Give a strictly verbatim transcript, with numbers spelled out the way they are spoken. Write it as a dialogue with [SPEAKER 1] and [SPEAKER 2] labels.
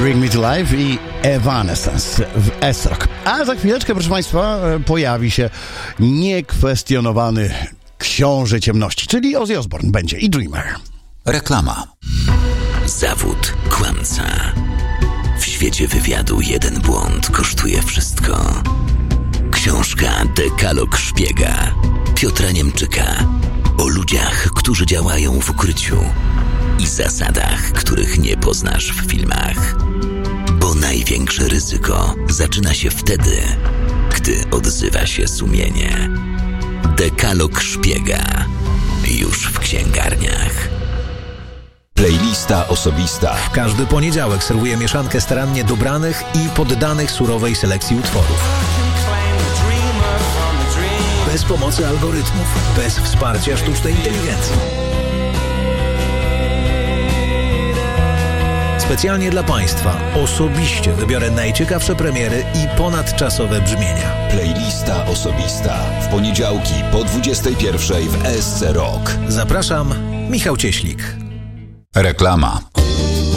[SPEAKER 1] Bring Me To Life i Evanescence w S-Rock. A za chwileczkę, proszę Państwa, pojawi się niekwestionowany książę ciemności, czyli Ozzy Osbourne będzie i Dreamer.
[SPEAKER 2] Reklama. Zawód kłamca. W świecie wywiadu jeden błąd kosztuje wszystko. Książka Dekalog Szpiega Piotra Niemczyka o ludziach, którzy działają w ukryciu i zasadach, których nie poznasz w filmach. Bo największe ryzyko zaczyna się wtedy, gdy odzywa się sumienie. Dekalog Szpiega już w księgarniach.
[SPEAKER 3] Playlista osobista.
[SPEAKER 4] W każdy poniedziałek serwuję mieszankę starannie dobranych i poddanych surowej selekcji utworów. Bez pomocy algorytmów, bez wsparcia sztucznej inteligencji. Specjalnie dla Państwa osobiście wybiorę najciekawsze premiery i ponadczasowe brzmienia.
[SPEAKER 3] Playlista osobista. W poniedziałki po dwudziestej pierwszej w S C Rock.
[SPEAKER 4] Zapraszam, Michał Cieślik.
[SPEAKER 2] Reklama.